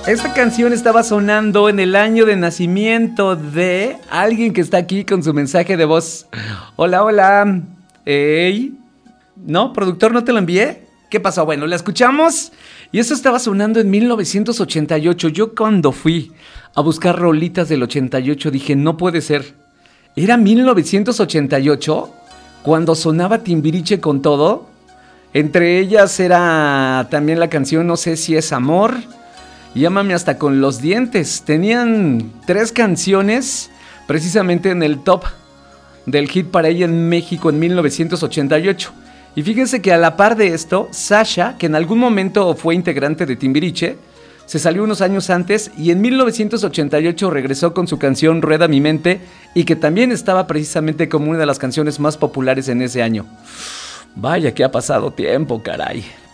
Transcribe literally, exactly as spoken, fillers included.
Esta canción estaba sonando en el año de nacimiento de alguien que está aquí con su mensaje de voz. Hola, hola. Ey. ¿No, productor, no te lo envié? ¿Qué pasó? Bueno, la escuchamos y eso estaba sonando en mil novecientos ochenta y ocho. Yo cuando fui a buscar rolitas del ochenta y ocho dije, no puede ser. ¿Era mil novecientos ochenta y ocho? Cuando sonaba Timbiriche con todo. Entre ellas era también la canción No sé si es amor, Llámame hasta con los dientes. Tenían tres canciones precisamente en el top del hit para ella en México en mil novecientos ochenta y ocho. Y fíjense que a la par de esto, Sasha, que en algún momento fue integrante de Timbiriche, se salió unos años antes y en mil novecientos ochenta y ocho regresó con su canción Rueda mi mente, y que también estaba precisamente como una de las canciones más populares en ese año. Vaya que ha pasado tiempo, caray.